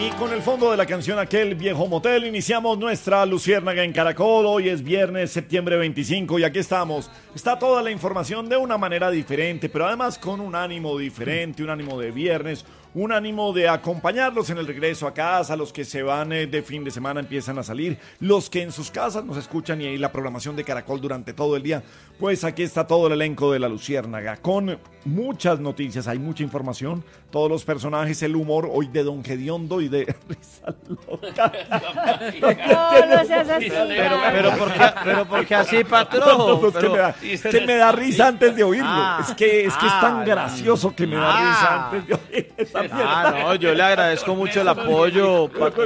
Y con el fondo de la canción Aquel Viejo Motel iniciamos nuestra Luciérnaga en Caracol. Hoy es viernes, septiembre 25 y aquí estamos. Está toda la información de una manera diferente, pero además con un ánimo diferente, un ánimo de viernes, un ánimo de acompañarlos en el regreso a casa, los que se van de fin de semana empiezan a salir, los que en sus casas nos escuchan y ahí la programación de Caracol durante todo el día. Pues aquí está todo el elenco de la Luciérnaga con muchas noticias, hay mucha información, todos los personajes, el humor hoy de Don Gediondo y de Risa Loca. No seas así. Pero porque así, patrón. Que me da risa antes de oírlo. Es que es tan gracioso que me da risa antes de oír esa mierda. No, yo le agradezco mucho el apoyo.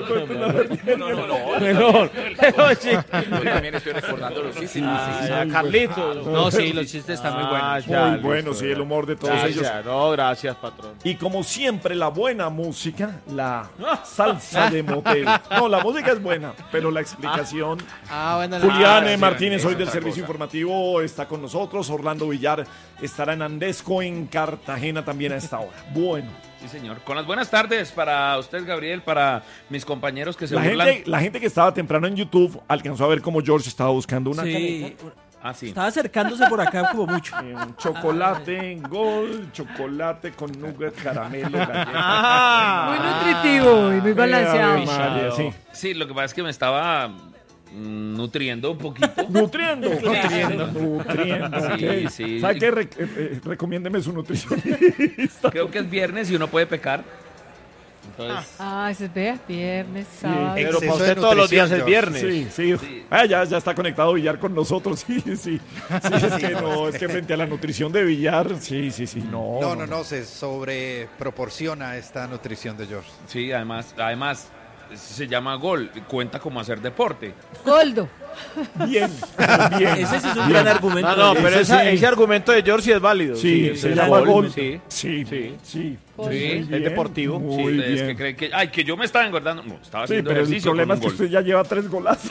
Mejor. Yo también estoy recordando los chistes. Carlitos. No, sí, los chistes están muy buenos. Muy bueno, sí, el humor de todos ellos. No, gracias, patrón. Y como siempre, la buena música, la salsa de motel. No, la música es buena, pero la explicación. Bueno, Julián Martínez, hoy es del otra Servicio cosa. Informativo, está con nosotros. Orlando Villar estará en Andesco, en Cartagena también a esta hora. Bueno. Sí, señor. Con las buenas tardes para usted, Gabriel, para mis compañeros que se burlan. La gente que estaba temprano en YouTube alcanzó a ver cómo George estaba buscando una Sí, Sí. estaba acercándose por acá como mucho. un chocolate Gold, chocolate con nugget, caramelo, galleta. Muy nutritivo y muy balanceado. María, sí. Sí, lo que pasa es que me estaba nutriendo un poquito. Nutriendo. Sí, ok. sí. ¿Sabe qué? Recomiéndeme su nutricionista. Creo que es viernes y uno puede pecar. Entonces, Ese es viernes, sábado. Pero Exceso para usted de todos los días nutrición, es viernes. Sí. Sí. Ya está conectado Villar con nosotros. Sí, es que frente a la nutrición de Villar, sí. No, se sobreproporciona esta nutrición de George. sí, además se llama gol, cuenta como hacer deporte. Goldo. Bien. Ese sí es un gran argumento. No, pero Ese sí. ese argumento de George sí es válido. Sí, se es llama gol. gol. Sí. Sí. Sí, Muy es deportivo. Muy Ustedes bien. que creen que yo me estaba engordando. No, estaba Sí, haciendo pero el ejercicio problema con es que un usted gol. ya lleva 3 golazos.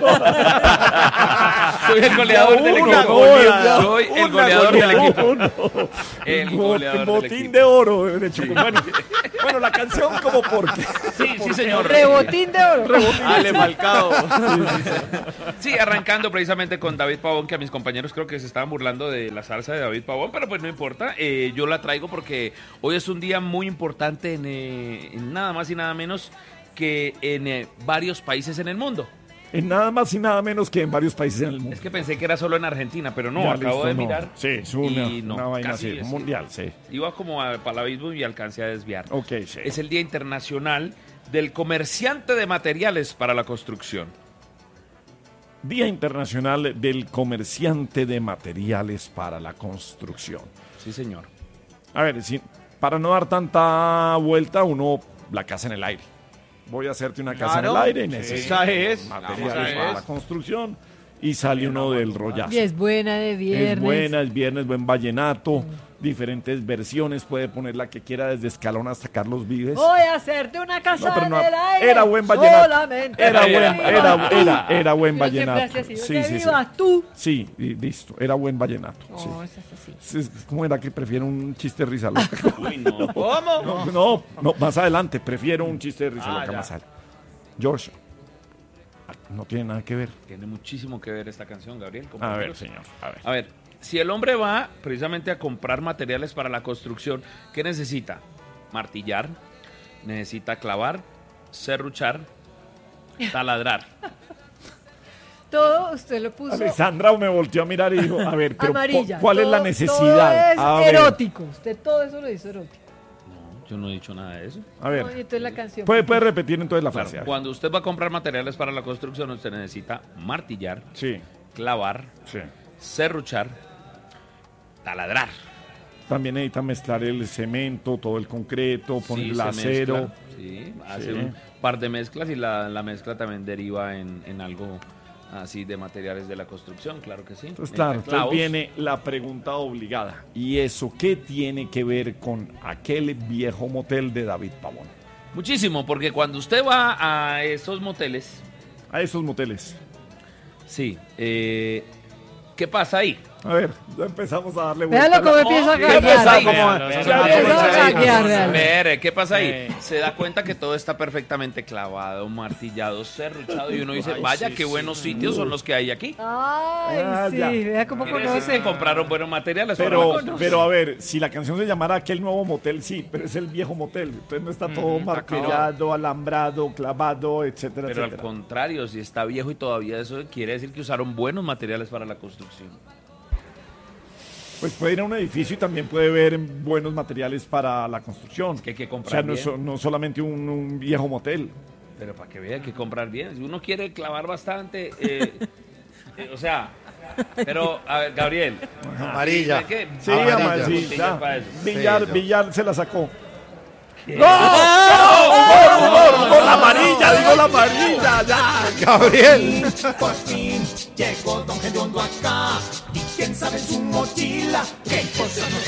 Soy el goleador del Una equipo. goleada. Soy el Una goleador del goleada. equipo. El goleador del Botín equipo. de oro de Chocó. Bueno, la canción como porque. Sí, señor. Rebotín de oro. Ale Falcao. Sí, arrancando precisamente con David Pavón, que a mis compañeros creo que se estaban burlando de la salsa de David Pavón, pero pues no importa. Yo la traigo porque hoy es un día muy importante en nada más y nada menos que en varios países en el mundo. En nada más y nada menos que en varios países en el mundo. Es que pensé que era solo en Argentina, pero no, Ya, acabo listo, de no. mirar. Sí, es una y no, vaina casi así, es. mundial, sí. Iba como para el abismo y alcancé a desviar. Ok, sí. Es el Día Internacional del Comerciante de Materiales para la Construcción. Día Internacional del Comerciante de Materiales para la Construcción. Sí, señor. A ver, para no dar tanta vuelta, la casa en el aire. Voy a hacerte una casa en el aire y necesito esa es. materiales Esa para es. la construcción. Y sale uno del rollazo. Y es buena de viernes. Es buena, es viernes, buen vallenato, diferentes versiones, puede poner la que quiera desde Escalón hasta Carlos Vives. Voy a hacerte una casa No, pero no, en el aire. era buen vallenato. Solamente Era que buen, vivas era buen tú. Yo siempre vallenato. hacía así, Sí, que sí, sí. vivas tú. Sí, y listo, era buen vallenato. sí. No, esa es así. ¿Cómo era que prefiero un chiste de risa loca? Uy, no. ¿Cómo? No, más adelante, prefiero un chiste de risa loca ya. más adelante. George, no tiene nada que ver. Tiene muchísimo que ver esta canción, Gabriel. A ver, compañeros. señor, a ver. A ver, si el hombre va precisamente a comprar materiales para la construcción, ¿qué necesita? Martillar, necesita clavar, serruchar, taladrar. Todo usted lo puso Alexandra me volteó a mirar y dijo, a ver, pero amarilla. ¿cuál es la Todo- necesidad? Todo A es ver, erótico. Usted todo eso lo hizo erótico. No, yo no he dicho nada de eso. a No, y ver, entonces la canción. puede repetir entonces la Claro, frase. a ver. cuando usted va a comprar materiales para la construcción, usted necesita martillar, Sí, clavar, sí. serruchar, taladrar. También necesita mezclar el cemento, todo el concreto, poner Sí, el se acero. mezcla, sí, hace Sí. un par de mezclas y la mezcla también deriva en algo así de materiales de la construcción, claro que sí. Entonces, claro, entonces Clavos. viene la pregunta obligada. ¿Y eso qué tiene que ver con aquel viejo motel de David Pavón? Muchísimo, porque cuando usted va a esos moteles, A esos moteles. sí, ¿qué pasa ahí? A ver, ya empezamos a darle Véalo cómo empieza a ¿Qué pasa gaguear. ahí? ¿Qué pasa ahí? Se da cuenta que todo está perfectamente clavado, martillado, serruchado y uno dice, vaya, qué buenos sitios son los que hay aquí. Ay, sí, ya. vea cómo Quiere decir conoce. que compraron buenos materiales. Pero a ver, si la canción se llamara Aquel Nuevo Motel, sí, pero es el viejo motel. Entonces no está todo martillado, alambrado, clavado, etcétera, Pero al etcétera. contrario, si está viejo y todavía eso quiere decir que usaron buenos materiales para la construcción. Pues puede ir a un edificio y también puede ver buenos materiales para la construcción. Es que hay que O comprar sea, bien. no solamente un viejo motel. Pero para que vea, hay que comprar bien. Si uno quiere clavar bastante, o sea, pero, a ver, Gabriel. Amarilla. ¿Qué? Sí, Amarilla. sí, Botellas ya. para eso. Villar se la sacó. ¡No! ¡La amarilla! ¡Digo la amarilla! ¡Ya! Gabriel. Por fin llegó Don Gediondo acá. Y quién sabe en su mochila qué cosas nos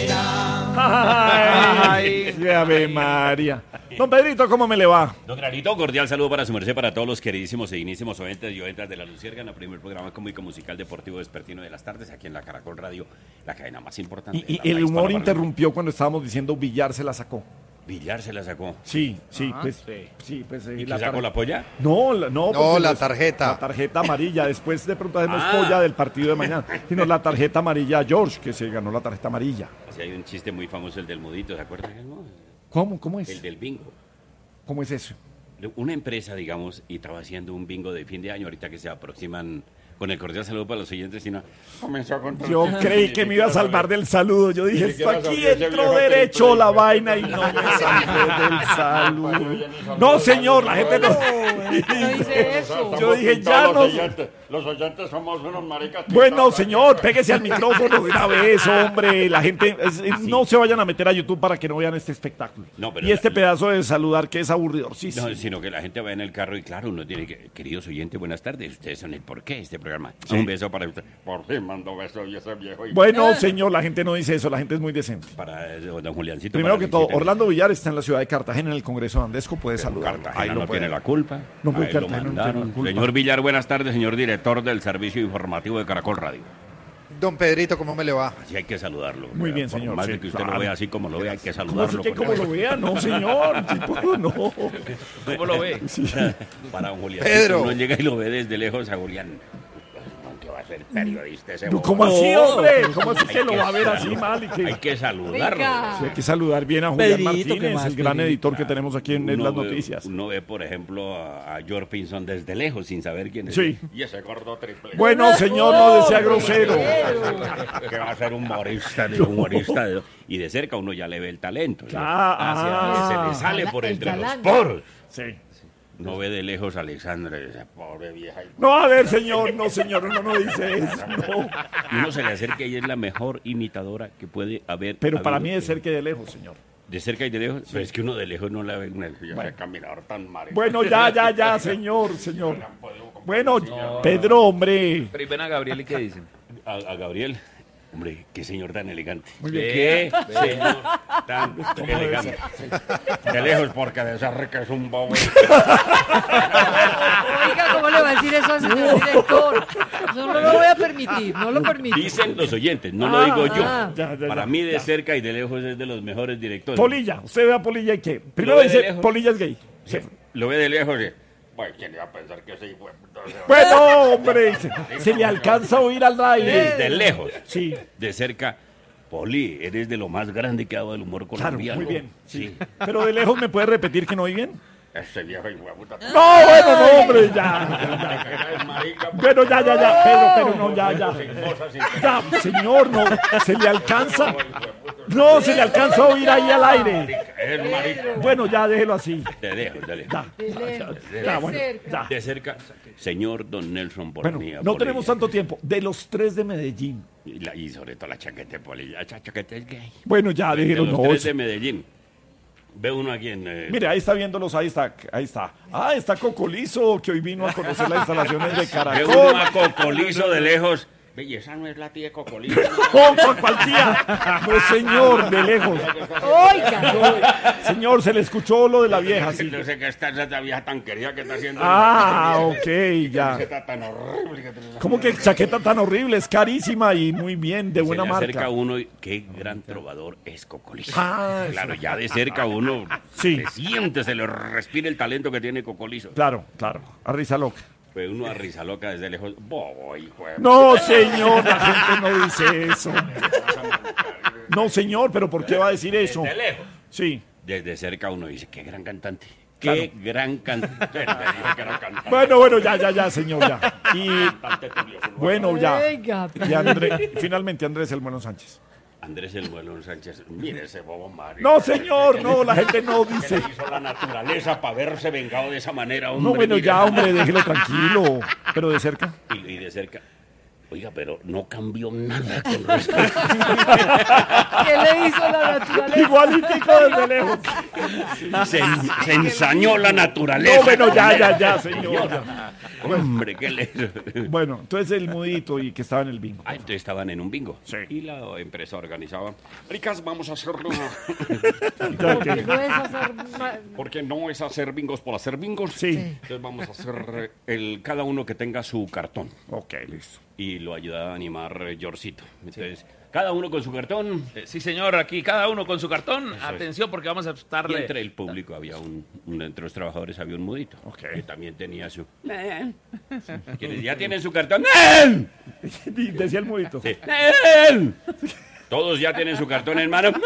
traerá. ¡Ay! ¡Qué Ave María! Don Pedrito, ¿cómo me le va? Don Granito, cordial saludo para su merced, para todos los queridísimos e dignísimos oyentes y oyentas de La Luciérnaga, el primer programa cómico musical deportivo vespertino de las tardes, aquí en la Caracol Radio, la cadena más importante. Y de el habla humor hispana interrumpió cuando estábamos diciendo Villar se la sacó. Villar se la sacó. Sí, sí, Ajá, pues. sí. Sí, pues. ¿Y qué sacó la polla? No, No, porque la tarjeta. La tarjeta amarilla. Después de pronto hacemos Ah. polla del partido de mañana. Sino la tarjeta amarilla a George, que se ganó la tarjeta amarilla. Así hay un chiste muy famoso, el del mudito, ¿se acuerdan? No? ¿Cómo? ¿Cómo es? El del bingo. ¿Cómo es eso? Una empresa, digamos, y estaba haciendo un bingo de fin de año, ahorita que se aproximan, con el cordial saludo para los oyentes, sino comenzó con... Yo creí que me iba a salvar del saludo. Yo dije, esto aquí entró derecho la vaina y no me salvé del saludo. No, señor, la gente no. No dice eso. Yo dije, ya no. Los oyentes somos unos maricas. Bueno, señor, pégese al micrófono de una vez, hombre. La gente, no se vayan a meter a YouTube para que no vean este espectáculo. No, pero y este la- pedazo de saludar que es aburridorcísimo. No, sino que la gente va en el carro y claro, uno tiene que, queridos oyentes, buenas tardes, ustedes son el porqué de este programa. Un beso para usted. Por fin mando beso y ese viejo. Y Bueno, señor, la gente no dice eso, la gente es muy decente. para don Juliancito. Primero para que todo, Luisito. Orlando Villar está en la ciudad de Cartagena, en el Congreso de Andesco, puede saludar. Cartagena no tiene la culpa. No, pues Ahí lo Cartagena no tiene mandaron. la culpa. Señor Villar, buenas tardes, señor director del servicio informativo de Caracol Radio. Don Pedrito, ¿cómo me le va? Así hay que saludarlo. Muy bien, Por señor, más sí, de que usted claro. lo vea así como lo vea, hay que ¿Cómo así saludarlo. que como lo vea? No, señor. Tipo, no. ¿Cómo lo ve? Para don Julián. Pedro. Uno llega y lo ve desde lejos a Julián. Que va a ser periodista ese bobo. ¿Cómo así, hombre? ¿Cómo así que lo va a ver así mal? Y Hay que... que saludarlo. Venga. Sí, hay que saludar bien a Julián Pedrito, ¿qué Martínez, más, el gran Pedrito? editor que tenemos aquí en las ve- noticias. Uno ve, por ejemplo, a George Pinson desde lejos sin saber quién es. Sí. Y ese gordo triple. Bueno, señor, no desea grosero. Que va a ser humorista, y de cerca uno ya le ve el talento. ¿sí? Se le sale por el entre los talán. poros. Sí. No ve de lejos a Alexandra, esa pobre vieja. No, a ver, señor, uno no dice eso. No. Y uno se le acerca y es la mejor imitadora que puede haber. Pero para habido. mí de cerca y de lejos, señor. De cerca y de lejos, pero es que uno de lejos no la ve, ese caminador tan maricón. Bueno, ya, señor. Bueno, Pedro, hombre. Pero y ven a Gabriel y qué dicen. A Gabriel, hombre, qué señor tan elegante. Muy bien. Qué señor tan elegante. De lejos, porque de cerca es un bobo. Oiga, ¿cómo le va a decir eso al señor director? Yo no lo voy a permitir, no lo permito. Dicen los oyentes, no lo digo yo. Ya. Para mí, de cerca y de lejos es de los mejores directores. Polilla, usted ve a Polilla y qué. Primero ve de dice, lejos. Polilla es gay. Sí, lo ve de lejos y... Bueno, ¿quién iba a pensar que ese hijo de puta se va a- Bueno, hombre, se le alcanza a oír al aire. Desde lejos. Sí, De cerca, Poli, eres de lo más grande que ha dado el humor claro, colombiano. muy bien. Sí. Pero de lejos me puede repetir que no oí bien. Ese viejo hijo de puta. No, bueno, no, hombre, ya. Es marica, Bueno, ya, Pedro, no, ya. sin cosas, sin Ya, señor, no, se le alcanza. No, se le alcanza a oír ahí al aire. Es marica. Bueno, ya, déjelo así. De lejos, de lejos. Ya, ya, bueno, ya. De cerca, señor Don Nelson Bueno, Bonilla. no tenemos tanto tiempo. De los tres de Medellín. Y sobre todo la chaqueta de Poli. La chaqueta es gay. Bueno, ya, De déjelo, los no. tres de Medellín. Ve uno aquí en... Mire, ahí está viéndolos, ahí está. Ah, está Cocolizo, que hoy vino a conocer las instalaciones de Ve Caracol. uno a Cocolizo de lejos Belleza no es la tía de Cocolito. ¿Cuál tía? No, señor, de lejos. Oiga. Señor, se le escuchó lo de la vieja, sí. No sé qué está esa vieja tan querida que está haciendo. Ok, ya. Está tan horrible que te- ¿Cómo que chaqueta tan horrible? Es carísima y muy bien, de buena se le acerca marca. uno y qué gran trovador es Cocolito. Ah, Claro, ya de cerca uno Sí. se siente, se le respira el talento que tiene Cocolizo. Claro, a risa loca. Fue uno a risa loca desde lejos. Bobo, hijo de- No, señor, la gente no dice eso. No, señor, pero ¿por qué va a decir eso? Desde lejos. Sí. Desde cerca uno dice, qué gran cantante. Claro. Qué gran cantante. Me dijo que era cantante. Bueno, ya, señor, ya. Y Cantante Tulio Fulvio. bueno, ya. Oiga. Y finalmente Andrés el Bueno Sánchez. Andrés el Muelón Sánchez. Mire ese bobo Mario. No, señor, no, la gente no ¿Qué dice. le hizo la naturaleza para verse vengado de esa manera, hombre? No, bueno, Mire. ya, hombre, déjelo tranquilo. Pero de cerca. Y de cerca. Oiga, pero no cambió nada con respecto. ¿Qué le hizo la naturaleza? Igualitico desde lejos. Se ensañó la naturaleza. No, bueno, ya, señor. ya. Hombre, ¿qué le hizo? Bueno, entonces el mudito y que estaba en el bingo. Ah, entonces estaban en un bingo. Sí. Y la empresa organizaba. Ricas, vamos a hacerlo. Ya que- No es hacer Porque no es hacer bingos por hacer bingos. Sí. Entonces vamos a hacer cada uno que tenga su cartón. Ok, listo. Y lo ayudaba a animar Yorcito. Entonces, cada uno con su cartón. Sí, señor, aquí cada uno con su cartón. es. Atención, porque vamos a Y estarle. entre el público había entre los trabajadores había un mudito. Ok. Que también tenía su. Quienes ya tienen su cartón. Y decía el mudito. Sí. Todos ya tienen su cartón en mano.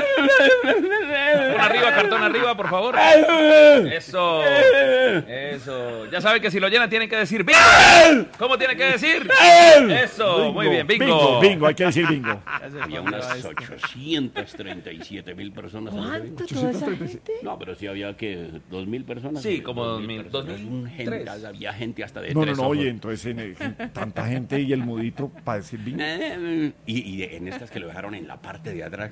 Cartón arriba, por favor. Eso. Ya saben que si lo llenan tienen que decir bingo. ¿Cómo tienen que decir? Eso, muy bien, bingo. Bingo, hay que decir bingo. Había unas 837.000 personas en ese bingo. ¿Cuánto toda esa gente? No, pero sí había que 2.000 personas. Sí, como 2.000 2.000, personas. 2.000, Un gente, tres. había gente hasta de No, tres no, ojos. oye, entonces tanta gente y el mudito para decir bingo. Y en estas que lo dejaron en la parte de atrás.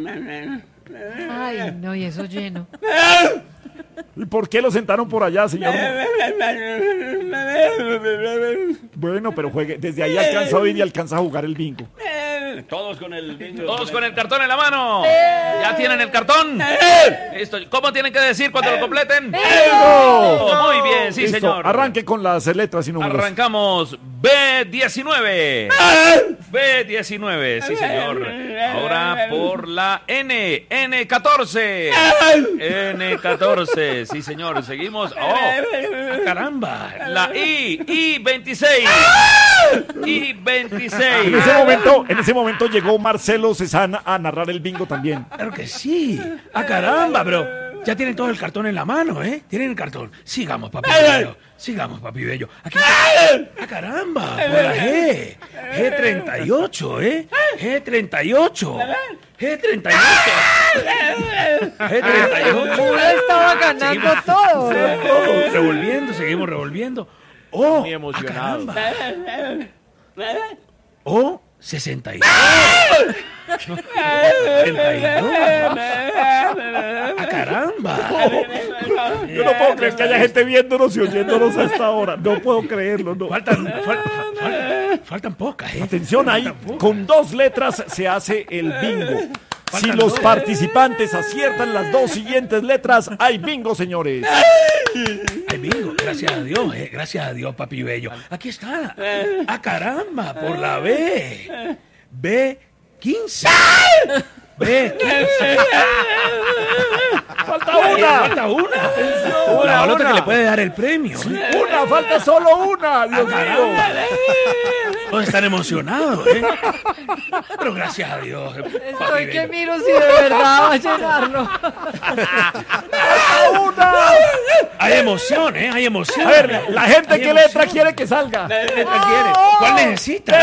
Ay, no, y eso lleno. ¿Y por qué lo sentaron por allá, señor? Bueno, pero juegue. Desde ahí alcanza a oír y alcanza a jugar el bingo. Todos con el bingo. Todos con el cartón en la mano. ¿Ya tienen el cartón? Listo. ¿Cómo tienen que decir cuando lo completen? ¡Bingo! Muy bien, sí, Listo, señor. arranque con las letras y números. Arrancamos B19. B19, sí, señor. Ahora por la N. N14. N14, sí, señor. Seguimos. ¡Oh! ¡Caramba! La I. I26. I26. En ese momento llegó Marcelo Cezanne a narrar el bingo también. Claro que sí. ¡Ah, caramba, bro! Ya tienen todo el cartón en la mano, ¿eh? Tienen el cartón. Sigamos, papi bello. Sigamos, papi bello. Aquí. ¡Ah, caramba! Por la G. G38, ¿eh? G38. G38. G38. Uno estaba ganando todo. Seguimos revolviendo. ¡Oh! Muy emocionado. ¡Ah, caramba! ¡Oh! 62. 62. ¡Ah, caramba! Yo no puedo creer que haya gente viéndonos y oyéndonos a esta hora. No puedo creerlo, no. Faltan pocas, ¿eh? Atención ahí, con 2 letras se hace el bingo. Si los participantes aciertan las 2 siguientes letras, hay bingo, señores. Ay, bingo, gracias a Dios, papi bello. Aquí está. ¡Ah, caramba! Por la B. B15. B15. Falta una. Falta una. La balota que le puede dar el premio. ¿Eh? Una, falta solo una, Dios mío. Todos están emocionados, ¿eh? Pero gracias a Dios. Estoy que miro si de verdad va a llenarlo. Hay emoción, ¿eh? Hay emoción. A ver, la gente, ¿qué letra quiere que salga? ¿Qué letra quiere? ¿Cuál necesita?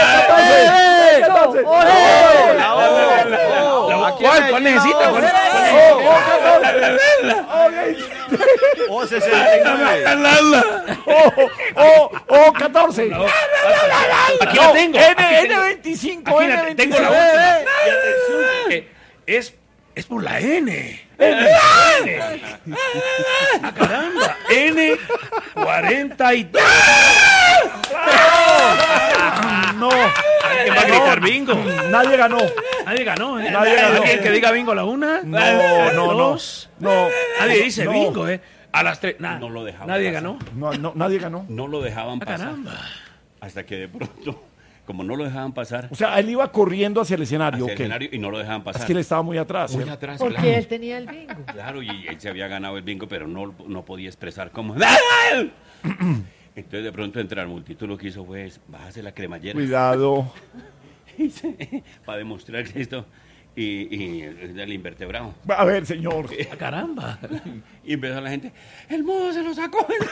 ¿Cuál necesita? Oh, 69. 14. Aquí la tengo. N25, Aquí la N25. tengo la última. Y atención, que es por la N. N. ¡Ah, caramba! N42. No. ¿Quién va a gritar bingo? Nadie ganó. Nadie ganó, ¿eh? Nadie ganó. ¿Alguien que diga bingo a la 1? No. No. Nadie dice No. bingo, ¿eh? A las 3. No lo dejaban Nadie pasar. ganó. No, nadie ganó. No lo dejaban pasar. Caramba. Hasta que de pronto, como no lo dejaban pasar O sea, él iba corriendo hacia el escenario. hacia el ¿ok? escenario y no lo dejaban pasar. Es que él estaba muy atrás. Muy ¿eh? atrás, Porque claro. él tenía el bingo. Claro, y él se había ganado el bingo, pero no podía expresar cómo. Entonces de pronto entre la multitud lo que hizo fue bájase la cremallera Cuidado. para demostrar que esto y el invertebrado. A ver, señor. Caramba. Y empezó la gente, el modo se lo sacó.